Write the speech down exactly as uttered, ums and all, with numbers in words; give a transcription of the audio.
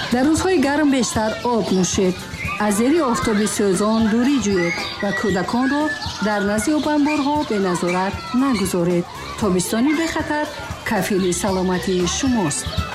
дар рӯзҳои гарм бештар об нӯшед. аз зери офтоби сӯзон дурӣ ҷӯед ва кӯдаконро дар назди обанборҳо беназорат нагузоред. тобистони бехатар кафили саломатии шумост.